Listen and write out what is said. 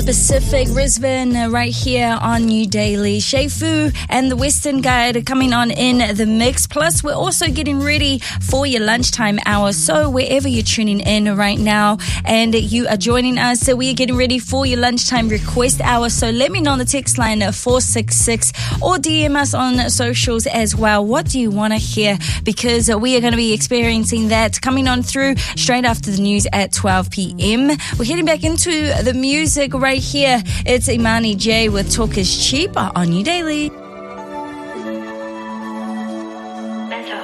Pacific, Brisbane, right here on New Daily. Shay Fu and the Western Guide coming on in the mix. Plus, we're also getting ready for your lunchtime hour. So wherever you're tuning in right now and you are joining us, so we are getting ready for your lunchtime request hour. So let me know on the text line 466 or DM us on socials as well. What do you want to hear? Because we are going to be experiencing that coming on through straight after the news at 12 p.m. We're heading back into the music right here. It's Imani J with Talk is Cheap on New Daily.